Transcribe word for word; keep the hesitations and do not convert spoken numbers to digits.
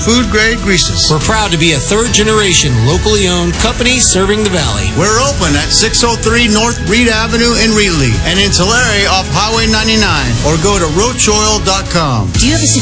food grade greases. We're proud to be a third generation locally owned company serving the Valley. We're open at six oh three North Reed Avenue in Reedley and in Tulare off Highway ninety-nine, or go to roach oil dot com. Do you have a